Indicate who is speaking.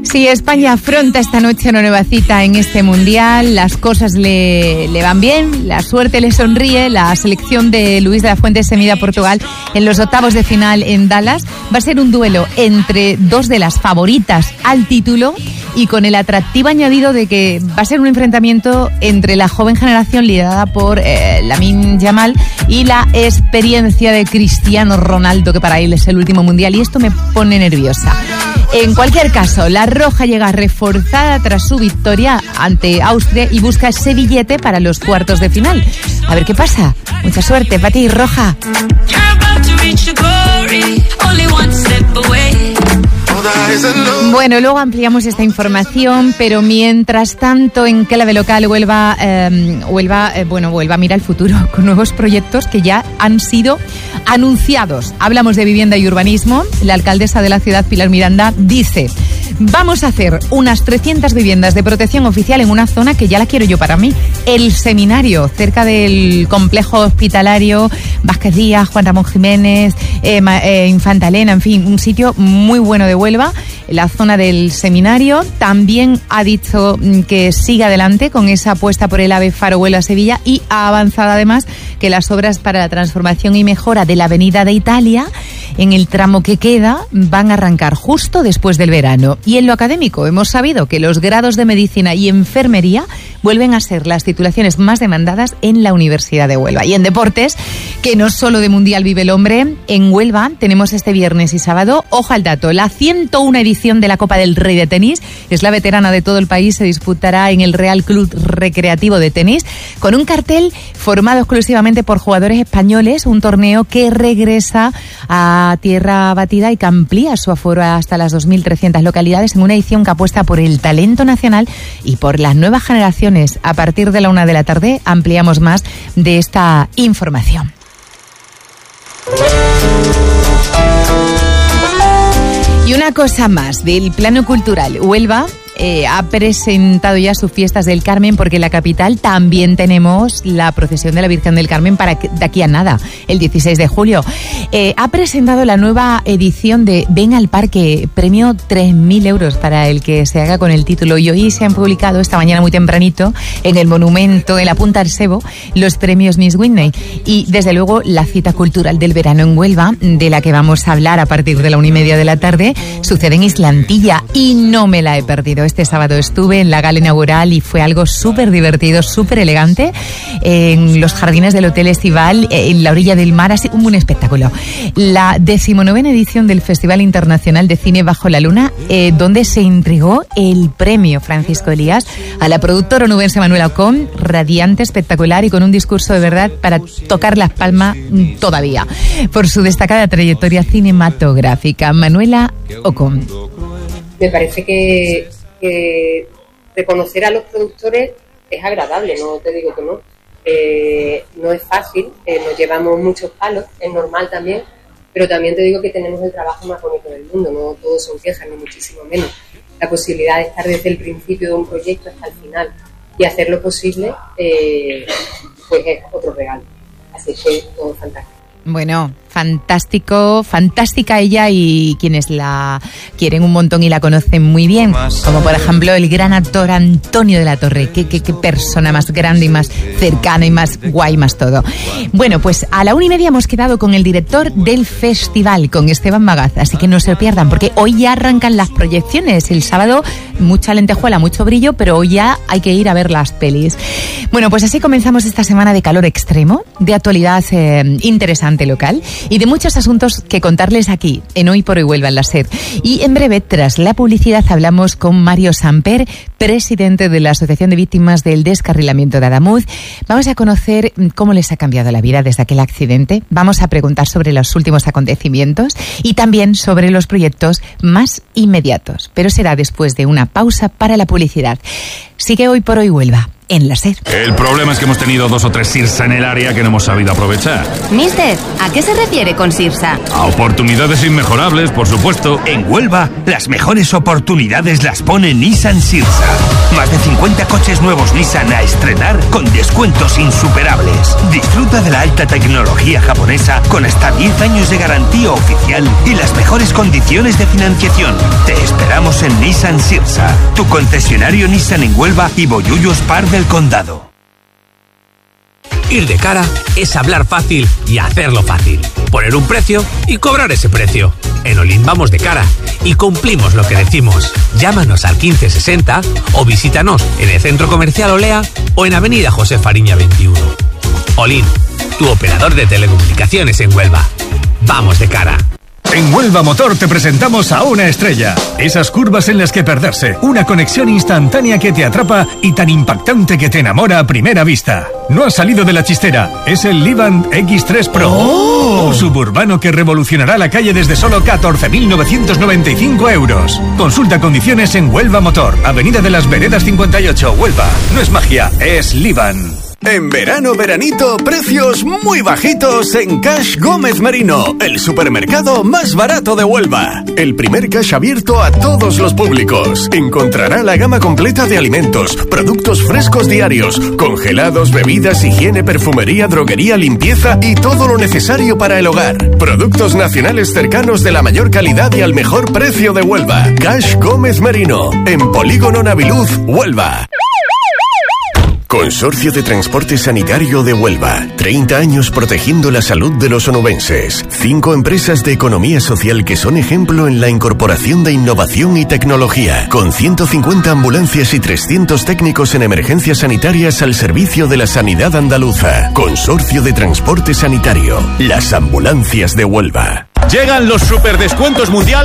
Speaker 1: Sí, España afronta esta noche una nueva cita en este Mundial. Las cosas le van bien, la suerte le sonríe. La selección de Luis de la Fuente se mide a Portugal en los octavos de final en Dallas. Va a ser un duelo entre dos de las favoritas al título y con el atractivo añadido de que va a ser un enfrentamiento entre la joven generación liderada por Lamine Yamal y la experiencia de Cristiano Ronaldo, que para él es el último Mundial, y esto me pone nerviosa. En cualquier caso, la roja llega reforzada tras su victoria ante Austria y busca ese billete para los cuartos de final. A ver qué pasa. Mucha suerte para ti, roja. Bueno, luego ampliamos esta información, pero mientras tanto, en clave local, Huelva mira el futuro con nuevos proyectos que ya han sido anunciados. Hablamos de vivienda y urbanismo. La alcaldesa de la ciudad, Pilar Miranda, dice: vamos a hacer unas 300 viviendas de protección oficial en una zona que ya la quiero yo para mí, el Seminario, cerca del complejo hospitalario Vázquez Díaz, Juan Ramón Jiménez, Infanta Elena, en fin, un sitio muy bueno de Huelva, la zona del Seminario. También ha dicho que sigue adelante con esa apuesta por el AVE Faro Huelva-Sevilla y ha avanzado además que las obras para la transformación y mejora de la Avenida de Italia, en el tramo que queda, van a arrancar justo después del verano. Y en lo académico hemos sabido que los grados de medicina y enfermería vuelven a ser las titulaciones más demandadas en la Universidad de Huelva. Y en deportes, que no solo de Mundial vive el hombre, en Huelva tenemos este viernes y sábado, ojo al dato, la 101 edición de la Copa del Rey de tenis. Es la veterana de todo el país, se disputará en el Real Club Recreativo de Tenis, con un cartel formado exclusivamente por jugadores españoles, un torneo que regresa a tierra batida y que amplía su aforo hasta las 2.300 localidades en una edición que apuesta por el talento nacional y por las nuevas generaciones. A partir de la 1 de la tarde ampliamos más de esta información. Y una cosa más del plano cultural. Huelva ha presentado ya sus fiestas del Carmen, porque en la capital también tenemos la procesión de la Virgen del Carmen para de aquí a nada, el 16 de julio. Ha presentado la nueva edición de Ven al Parque, premio 3.000 euros para el que se haga con el título. Y hoy se han publicado, esta mañana muy tempranito, en el monumento, en la Punta del Sebo, los premios Miss Whitney. Y desde luego la cita cultural del verano en Huelva, de la que vamos a hablar a partir de la 1:30 de la tarde, sucede en Islantilla y no me la he perdido. Este sábado estuve en la gala inaugural y fue algo súper divertido, súper elegante, en los jardines del Hotel Estival, en la orilla del mar, así un espectáculo. La 19ª edición del Festival Internacional de Cine Bajo la Luna, donde se entregó el premio Francisco Elías a la productora onubense Manuela Ocón, radiante, espectacular y con un discurso de verdad para tocar las palmas todavía, por su destacada trayectoria cinematográfica. Manuela Ocón.
Speaker 2: Me parece que reconocer a los productores es agradable, no te digo que no. No es fácil, nos llevamos muchos palos, es normal también, pero también te digo que tenemos el trabajo más bonito del mundo, no todos son quejas, ni muchísimo menos. La posibilidad de estar desde el principio de un proyecto hasta el final y hacer lo posible, pues es otro regalo. Así que todo fantástico.
Speaker 1: Bueno, fantástico, fantástica ella y quienes la quieren un montón y la conocen muy bien, como por ejemplo el gran actor Antonio de la Torre. Qué persona más grande y más cercana y más guay, más todo. Bueno, pues a la 1:30 hemos quedado con el director del festival, con Esteban Magaz, así que no se lo pierdan, porque hoy ya arrancan las proyecciones. El sábado mucha lentejuela, mucho brillo, pero hoy ya hay que ir a ver las pelis. Bueno, pues así comenzamos esta semana de calor extremo, de actualidad interesante local y de muchos asuntos que contarles aquí en Hoy por Hoy Huelva en la SER. Y en breve, tras la publicidad, hablamos con Mario Samper, presidente de la Asociación de Víctimas del Descarrilamiento de Adamuz. Vamos a conocer cómo les ha cambiado la vida desde aquel accidente. Vamos a preguntar sobre los últimos acontecimientos y también sobre los proyectos más inmediatos. Pero será después de una pausa para la publicidad. Sigue Hoy por Hoy Huelva en la SER.
Speaker 3: El problema es que hemos tenido 2 o 3 Sirsa en el área que no hemos sabido aprovechar.
Speaker 4: Mister, ¿a qué se refiere con Sirsa?
Speaker 3: A oportunidades inmejorables, por supuesto.
Speaker 5: En Huelva, las mejores oportunidades las pone Nissan Sirsa. Más de 50 coches nuevos Nissan a estrenar con descuentos insuperables. Disfruta de la alta tecnología japonesa con hasta 10 años de garantía oficial y las mejores condiciones de financiación. Te esperamos en Nissan Sirsa, tu concesionario Nissan en Huelva y Bollullos Par del Condado.
Speaker 6: Ir de cara es hablar fácil y hacerlo fácil. Poner un precio y cobrar ese precio. En Olin vamos de cara y cumplimos lo que decimos. Llámanos al 1560 o visítanos en el Centro Comercial Olea o en Avenida José Fariña 21. Olin, tu operador de telecomunicaciones en Huelva. Vamos de cara.
Speaker 7: En Huelva Motor te presentamos a una estrella. Esas curvas en las que perderse, una conexión instantánea que te atrapa y tan impactante que te enamora a primera vista. No ha salido de la chistera, es el Livant X3 Pro. Un suburbano que revolucionará la calle desde solo 14.995 euros. Consulta condiciones en Huelva Motor, Avenida de las Veredas 58, Huelva. No es magia, es Livant.
Speaker 8: En verano, veranito, precios muy bajitos en Cash Gómez Merino, el supermercado más barato de Huelva. El primer cash abierto a todos los públicos. Encontrará la gama completa de alimentos, productos frescos diarios, congelados, bebidas, higiene, perfumería, droguería, limpieza y todo lo necesario para el hogar. Productos nacionales cercanos de la mayor calidad y al mejor precio de Huelva. Cash Gómez Merino, en Polígono Naviluz, Huelva. Consorcio de Transporte Sanitario de Huelva. 30 años protegiendo la salud de los onubenses. 5 empresas de economía social que son ejemplo en la incorporación de innovación y tecnología. Con 150 ambulancias y 300 técnicos en emergencias sanitarias al servicio de la sanidad andaluza. Consorcio de Transporte Sanitario. Las ambulancias de Huelva.
Speaker 9: Llegan los superdescuentos mundiales